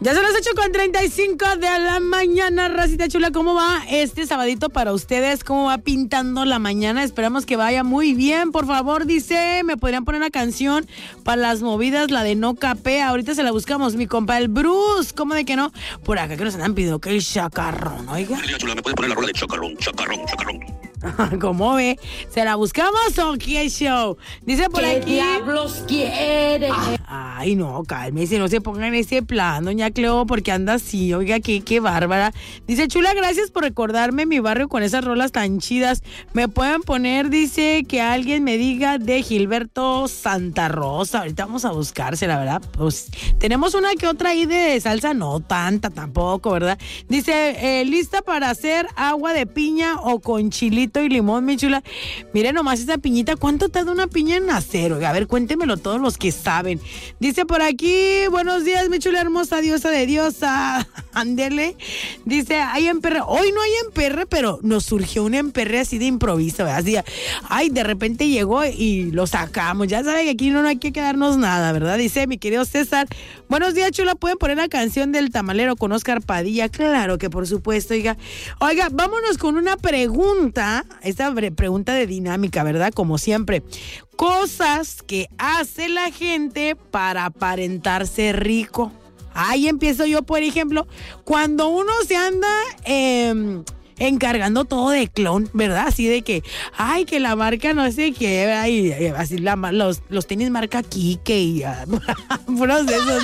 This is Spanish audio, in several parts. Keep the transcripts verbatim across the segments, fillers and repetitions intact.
Ya son las ocho con treinta y cinco de la mañana, racita chula. ¿Cómo va este sabadito para ustedes? ¿Cómo va pintando la mañana? Esperamos que vaya muy bien. Por favor, dice, ¿me podrían poner una canción para las movidas, la de No Capé? Ahorita se la buscamos, mi compa, el Bruce. ¿Cómo de que no? Por acá que nos andan pidiendo que el chacarrón, oiga. Chula, ¿me puede poner la rola de chacarrón, chacarrón, chacarrón? ¿Cómo ve? ¿Se la buscamos o qué show? Dice por ¿Qué aquí. diablos quiere? Ah, ay, no, cálmese, no se ponga en ese plan, doña Cleo, porque anda así, oiga, qué, qué bárbara. Dice, chula, gracias por recordarme mi barrio con esas rolas tan chidas. Me pueden poner, dice, que alguien me diga de Gilberto Santa Rosa. Ahorita vamos a buscársela, ¿verdad? Pues tenemos una que otra ahí de salsa, no tanta tampoco, ¿verdad? Dice, eh, lista para hacer agua de piña o con chilito y limón, mi chula. Mire nomás esa piñita, ¿cuánto tarda una piña en nacer? Oiga, a ver, cuéntemelo todos los que saben. Dice por aquí, buenos días, mi chula hermosa, diosa de diosa. Ándele. Dice, hay emperre. Hoy no hay emperre, pero nos surgió un emperre así de improviso, ¿verdad? Así, ay, de repente llegó y lo sacamos. Ya saben que aquí no, no hay que quedarnos nada, ¿verdad? Dice mi querido César, buenos días, chula, ¿pueden poner la canción del tamalero con Oscar Padilla? Claro que por supuesto, oiga. Oiga, vámonos con una pregunta. Esta pregunta de dinámica, ¿verdad? Como siempre. Cosas que hace la gente para aparentarse rico. Ahí empiezo yo, por ejemplo, cuando uno se anda eh, encargando todo de clon, ¿verdad? Así de que, ay, que la marca no sé qué, ay, así la, los, los tenis marca Kike y uh, puros de esos, ¿no?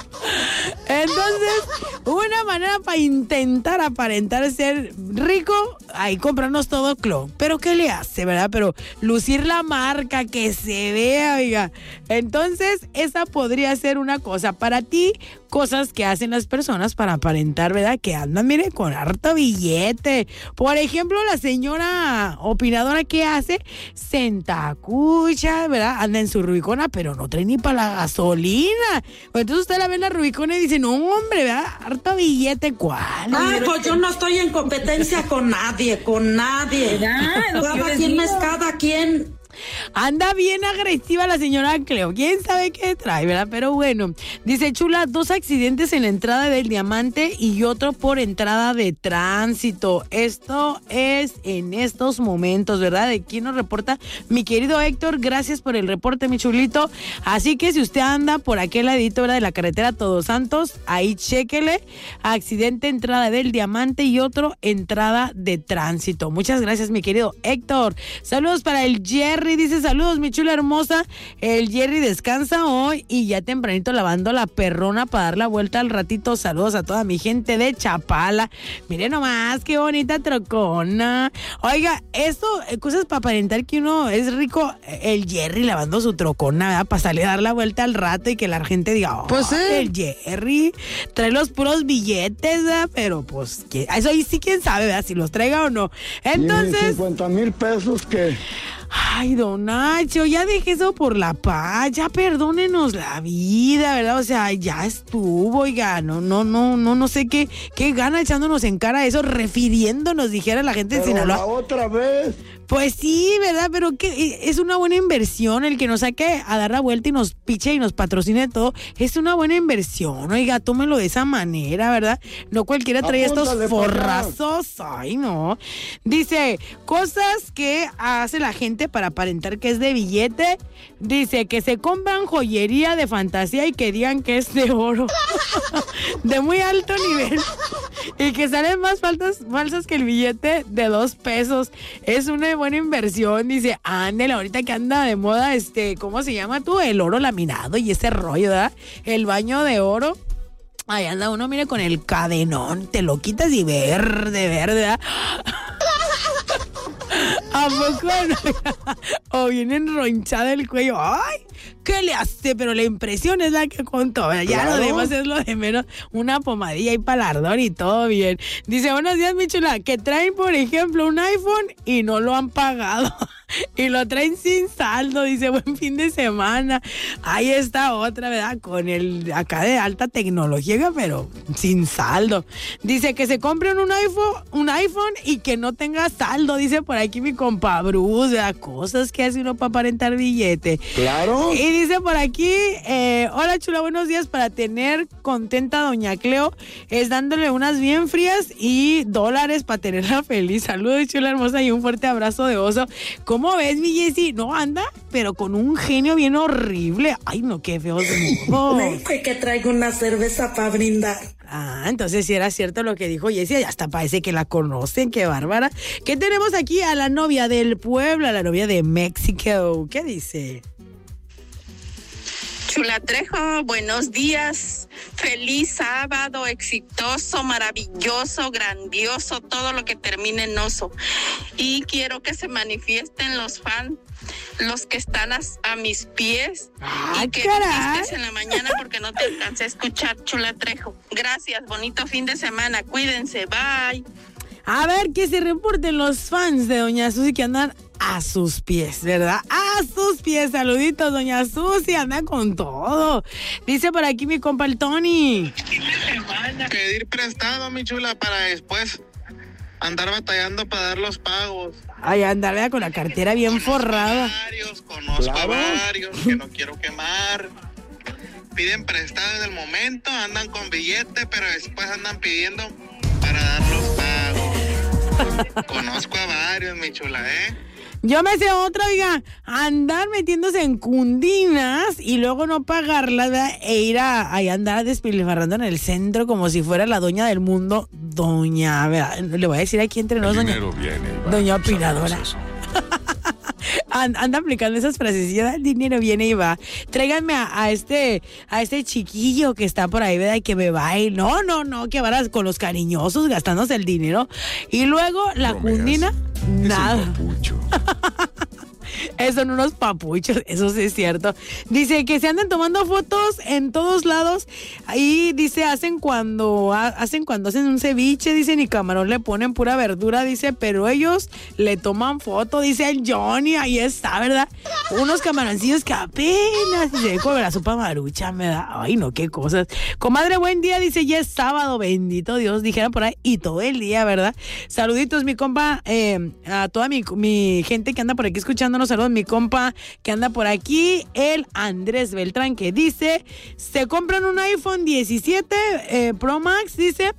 Entonces, una manera para intentar aparentar ser rico, ahí comprarnos todo clon. Pero ¿qué le hace, verdad? Pero lucir la marca, que se vea, oiga. Entonces, esa podría ser una cosa para ti, cosas que hacen las personas para aparentar, ¿verdad? Que andan, mire, con harto billete. Por ejemplo, la señora opinadora, ¿qué hace? Sentacucha, ¿verdad? Anda en su Rubicona, pero no trae ni para la gasolina. Entonces usted la ve en la Rubicona y dice, no, hombre, ¿verdad? Harto billete, ¿cuál? Ay, pues yo no estoy en competencia con nadie, con nadie. Cada quien es cada quien. Anda bien agresiva la señora Cleo. ¿Quién sabe qué trae, verdad? Pero bueno, dice, chula, dos accidentes en la entrada del Diamante y otro por entrada de tránsito. Esto es en estos momentos, ¿verdad? ¿De quién nos reporta? Mi querido Héctor, gracias por el reporte, mi chulito. Así que si usted anda por aquel ladito, ¿verdad? De la carretera Todos Santos, ahí chéquele. Accidente, entrada del Diamante y otro, entrada de tránsito. Muchas gracias, mi querido Héctor. Saludos para el Jerry. Dice, saludos, mi chula hermosa. El Jerry descansa hoy y ya tempranito lavando la perrona para dar la vuelta al ratito. Saludos a toda mi gente de Chapala. Miren nomás, qué bonita trocona. Oiga, esto, cosas para aparentar que uno es rico. El Jerry lavando su trocona, ¿verdad? Para salir a dar la vuelta al rato y que la gente diga, oh, pues sí, el Jerry trae los puros billetes, ¿verdad? Pero pues, eso ahí sí quién sabe, ¿verdad? Si los traiga o no. Entonces, cincuenta mil pesos que... Ay, don Nacho, ya dejé eso por la paz, ya perdónenos la vida, ¿verdad? O sea, ya estuvo, oiga, no, no, no, no, no sé qué, qué gana echándonos en cara eso, refiriéndonos, dijera la gente de Sinaloa. La otra vez. Pues sí, ¿verdad? Pero que es una buena inversión el que nos saque a dar la vuelta y nos piche y nos patrocine todo. Es una buena inversión, oiga, tómelo de esa manera, ¿verdad? No cualquiera trae estos forrazos. Ay, no. Dice, cosas que hace la gente para aparentar que es de billete. Dice que se compran joyería de fantasía y que digan que es de oro. De muy alto nivel. Y que salen más faltas, falsas que el billete de dos pesos. Es una buena inversión. Dice, ándale, ahorita que anda de moda, este, ¿cómo se llama tú? El oro laminado y ese rollo, ¿verdad? El baño de oro. Ahí anda uno, mire, con el cadenón. Te lo quitas y verde, verde, ¿verdad? ¿A poco no? O viene enronchada el cuello. ¡Ay! ¿Qué le hace? Pero la impresión es la que contó, ¿verdad? Ya claro. Lo demás es lo de menos. Una pomadilla y palardor y todo bien. Dice, buenos días, mi chula. Que traen, por ejemplo, un iPhone y no lo han pagado. Y lo traen sin saldo. Dice, buen fin de semana. Ahí está otra, ¿verdad? Con el acá de alta tecnología, pero sin saldo. Dice que se compren un iPhone, un iPhone y que no tenga saldo. Dice por aquí mi compa Bruce, ¿verdad? Cosas que hace uno para aparentar billete. Claro. Y dice por aquí, eh, hola chula, buenos días. Para tener contenta a doña Cleo es dándole unas bien frías y dólares para tenerla feliz. Saludos, chula hermosa, y un fuerte abrazo de oso. ¿Cómo ves, mi Jessy? No anda, pero con un genio bien horrible. Ay, no, qué feo se modo. Le dije que traigo una cerveza para brindar. Ah, entonces sí era cierto lo que dijo Jessy, y hasta parece que la conocen, qué bárbara. ¿Qué tenemos aquí? A la novia del pueblo, a la novia de México. ¿Qué dice? Chula Trejo, buenos días. Feliz sábado, exitoso, maravilloso, grandioso, todo lo que termine en oso. Y quiero que se manifiesten los fans, los que están a, a mis pies. Ah, y que caray. estés en la mañana porque no te alcancé a escuchar, Chula Trejo. Gracias, bonito fin de semana. Cuídense, bye. A ver, que se reporten los fans de doña Susi que andan a sus pies, ¿verdad? A sus pies. Saluditos, doña Susi, anda con todo. Dice por aquí mi compa el Tony. Pedir prestado, mi chula, para después andar batallando para dar los pagos. Ay, anda, vea, con la cartera bien Conozco forrada. A varios, conozco Claro. a varios que no quiero quemar. Piden prestado en el momento, andan con billete, pero después andan pidiendo para dar los pagos. Conozco a varios, mi chula, ¿eh? Yo me sé otra, oiga, andar metiéndose en cundinas y luego no pagarlas, ¿verdad? E ir a, a andar despilfarrando en el centro como si fuera la doña del mundo, doña, ¿verdad? Le voy a decir aquí entre nos, doña, doña opinadora. Anda aplicando esas frasecillas, el dinero viene y va. Tráiganme a, a este a este chiquillo que está por ahí, ¿verdad? Y que me baile. No, no, no, que varas con los cariñosos gastándose el dinero. Y luego la cundina, nada. Esos son unos papuchos, eso sí es cierto. Dice que se andan tomando fotos en todos lados. Ahí dice, hacen cuando hacen cuando hacen un ceviche, dicen, y camarón le ponen pura verdura, dice, pero ellos le toman foto, dice el Johnny, ahí está, ¿verdad? Unos camaroncillos que apenas se ve con la sopa marucha, me da. Ay, no, qué cosas. Comadre, buen día, dice, ya es sábado, bendito Dios, dijeron por ahí, y todo el día, ¿verdad? Saluditos, mi compa, eh, a toda mi, mi gente que anda por aquí escuchándonos. Saludos, mi compa que anda por aquí, el Andrés Beltrán, que dice, se compran un iPhone diecisiete eh, Pro Max, dice,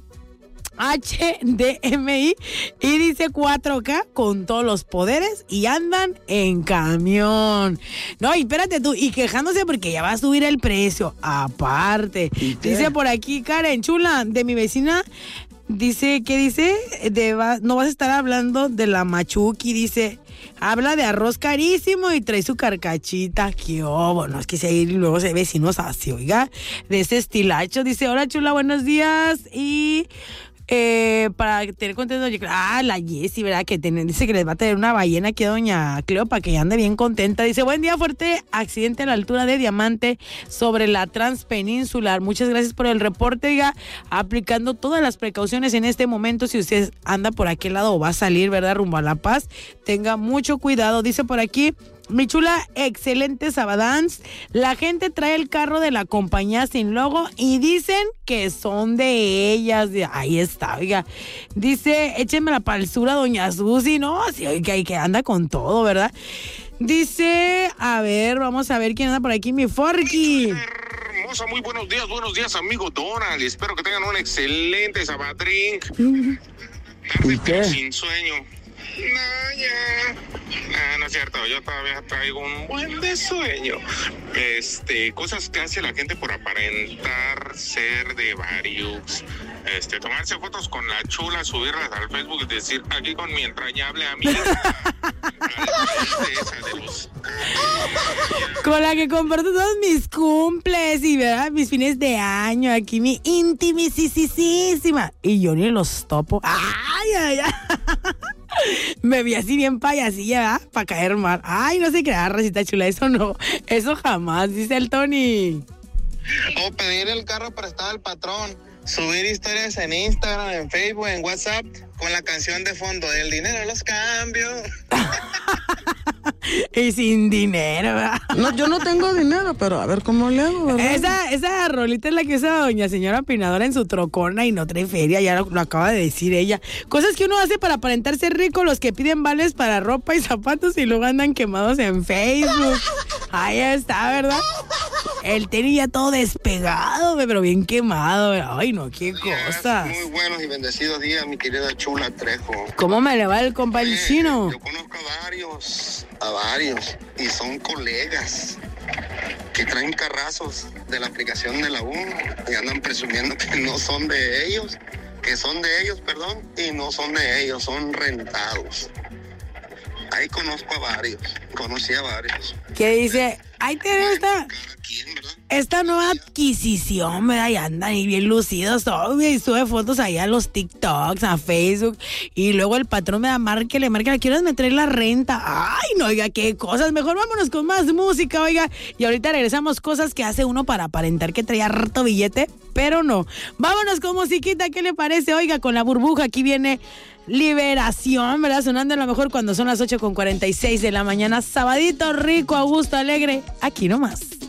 H D M I, y dice cuatro K con todos los poderes y andan en camión. No, y espérate tú, y quejándose porque ya va a subir el precio, aparte. Dice por aquí, Karen, chula, de mi vecina. Dice, ¿qué dice? De, va, no vas a estar hablando de la machuqui, dice, habla de arroz carísimo y trae su carcachita. Qué obo, no es que si ahí luego se ve vecinos así, oiga, de ese estilacho. Dice, hola chula, buenos días. Y eh, para tener contento, ah, la Jessy, ¿verdad? Que tiene, dice que les va a tener una ballena aquí a doña Cleo para que ande bien contenta. Dice, buen día, fuerte accidente a la altura de Diamante sobre la Transpeninsular. Muchas gracias por el reporte, oiga, aplicando todas las precauciones en este momento. Si usted anda por aquel lado o va a salir, ¿verdad? Rumbo a La Paz, tenga mucho cuidado. Dice por aquí, mi chula, excelente Sabadans. La gente trae el carro de la compañía sin logo y dicen que son de ellas. Ahí está, oiga. Dice, échenme la palsura, doña Susi. No, sí, oiga, y que anda con todo, ¿verdad? Dice, a ver, vamos a ver quién anda por aquí, mi Forky. Hermosa, muy buenos días, buenos días, amigo Donald. Y espero que tengan un excelente sabadrink. ¿Y qué? Sin sueño. No, ya. No, no es cierto, yo todavía traigo un buen de sueño. Este, cosas que hace la gente por aparentar ser de varios. Este, tomarse fotos con la chula, subirlas al Facebook y decir, aquí con mi entrañable amiga. Esa de los... Con la que comparto todos mis cumples y, ¿verdad? Mis fines de año. Aquí mi intimisísima. Y yo ni los topo. Ay, ay, ay. Me vi así bien payasilla, ¿verdad? Para caer mal. Ay, no sé qué, racita chula, eso no, eso jamás, dice el Tony. O pedir el carro prestado al patrón, subir historias en Instagram, en Facebook, en WhatsApp, con la canción de fondo, el dinero los cambio. Y sin dinero, ¿verdad? No, yo no tengo dinero, pero a ver cómo le hago, ¿verdad? Esa, esa rolita es la que usa doña señora Pinadora en su trocona y no trae feria, ya lo, lo acaba de decir ella. Cosas que uno hace para aparentar ser rico, los que piden vales para ropa y zapatos y luego andan quemados en Facebook. Ahí está, ¿verdad? El tenis ya todo despegado, pero bien quemado. Ay, no, qué cosas. Muy buenos y bendecidos días, mi querida Chula Trejo. ¿Cómo me le va el compa el chino? Yo conozco a varios, a varios, y son colegas que traen carrazos de la aplicación de la U y andan presumiendo que no son de ellos, que son de ellos, perdón, y no son de ellos, son rentados. Ahí conozco a varios, conocí a varios. ¿Qué dice? Ahí te esta, ¿Quién, verdad? esta nueva adquisición, ¿verdad? Y andan ahí bien lucidos, todo, y sube fotos ahí a los TikToks, a Facebook, y luego el patrón me da, márquele, márquele, ¿quieres meter la renta? Ay, no, oiga, qué cosas, mejor vámonos con más música, oiga, y ahorita regresamos, cosas que hace uno para aparentar que traía harto billete, pero no. Vámonos con musiquita, ¿qué le parece? Oiga, con la burbuja, aquí viene Liberación, ¿verdad? Sonando a lo mejor cuando son las ocho con cuarenta y seis de la mañana. Sabadito rico, a gusto, alegre. Aquí nomás.